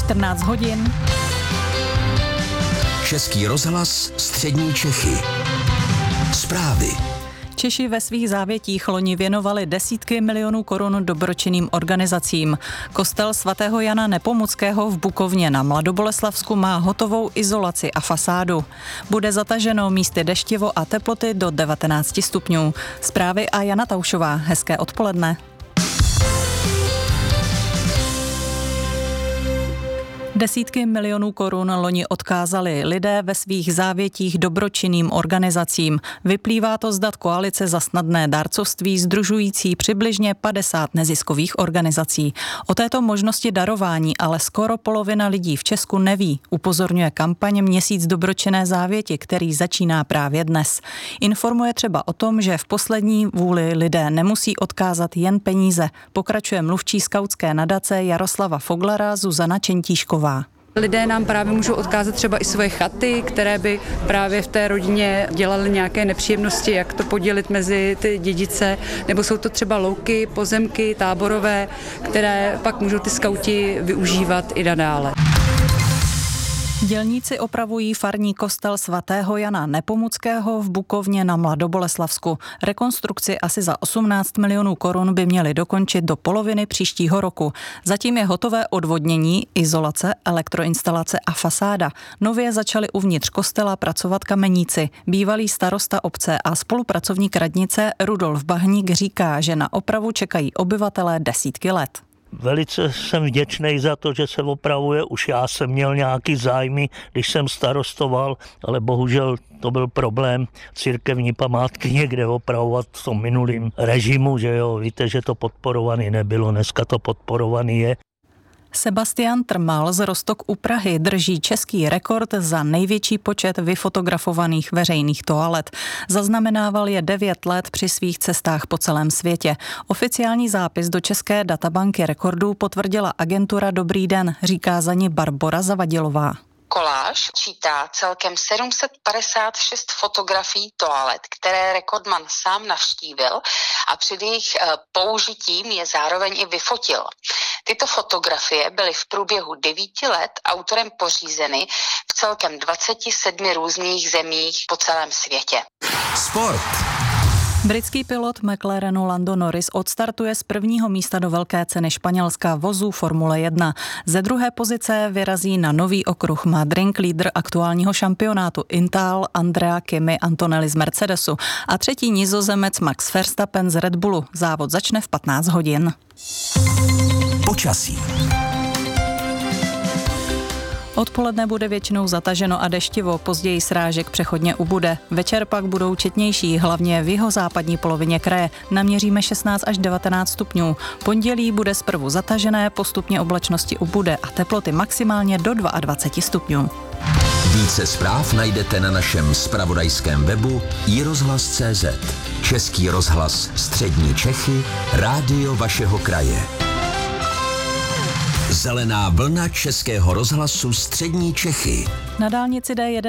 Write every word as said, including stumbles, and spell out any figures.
čtrnáct hodin. Český rozhlas Střední Čechy. Zprávy. Češi ve svých závětích loni věnovali desítky milionů korun dobročinným organizacím. Kostel svatého Jana Nepomuckého v Bukovně na Mladoboleslavsku má hotovou izolaci a fasádu. Bude zataženo místy deštivo a teploty do devatenáct stupňů. Zprávy a Jana Taušová. Hezké odpoledne. Desítky milionů korun loni odkázali lidé ve svých závětích dobročinným organizacím. Vyplývá to z dat koalice za snadné dárcovství sdružující přibližně padesát neziskových organizací. O této možnosti darování ale skoro polovina lidí v Česku neví, upozorňuje kampaň Měsíc dobročinné závěti, který začíná právě dnes. Informuje třeba o tom, že v poslední vůli lidé nemusí odkázat jen peníze, pokračuje mluvčí skautské nadace Jaroslava Foglara Zuzana Čentíšková. Lidé nám právě můžou odkázat třeba i svoje chaty, které by právě v té rodině dělaly nějaké nepříjemnosti, jak to podělit mezi ty dědice, nebo jsou to třeba louky, pozemky, táborové, které pak můžou ty skauti využívat i nadále. Dělníci opravují farní kostel svatého Jana Nepomuckého v Bukovně na Mladoboleslavsku. Rekonstrukci asi za osmnáct milionů korun by měli dokončit do poloviny příštího roku. Zatím je hotové odvodnění, izolace, elektroinstalace a fasáda. Nově začali uvnitř kostela pracovat kameníci. Bývalý starosta obce a spolupracovník radnice Rudolf Bahník říká, že na opravu čekají obyvatelé desítky let. Velice jsem vděčný za to, že se opravuje. Už já jsem měl nějaký zájmy, když jsem starostoval, ale bohužel to byl problém církevní památky někde opravovat v tom minulým režimu, že jo, víte, že to podporovaný nebylo, dneska to podporovaný je. Sebastian Trmal z Roztok u Prahy drží český rekord za největší počet vyfotografovaných veřejných toalet. Zaznamenával je devět let při svých cestách po celém světě. Oficiální zápis do České databanky rekordů potvrdila agentura Dobrý den, říká za ní Barbora Zavadilová. Koláž čítá celkem sedm set padesát šest fotografií toalet, které rekordman sám navštívil a před jejich použitím je zároveň i vyfotil. Tyto fotografie byly v průběhu devíti let autorem pořízeny v celkem dvaceti sedmi různých zemích po celém světě. Sport. Britský pilot McLarenu Lando Norris odstartuje z prvního místa do velké ceny Španělska vozů Formule jedna. Ze druhé pozice vyrazí na nový okruh Madrid lídr aktuálního šampionátu Intel Andrea Kimi Antonelli z Mercedesu a třetí Nizozemec Max Verstappen z Red Bullu. Závod začne v patnáct hodin. Počasí. Odpoledne bude většinou zataženo a deštivo, později srážek přechodně ubude. Večer pak budou četnější, hlavně v jihozápadní polovině kraje. Naměříme šestnáct až devatenáct stupňů. Pondělí bude zprvu zatažené, postupně oblačnosti ubude a teploty maximálně do dvacet dva stupňů. Více zpráv najdete na našem zpravodajském webu i rozhlas tečka cé zet. Český rozhlas Střední Čechy, rádio vašeho kraje. Zelená vlna Českého rozhlasu Střední Čechy. Na dálnici D jedna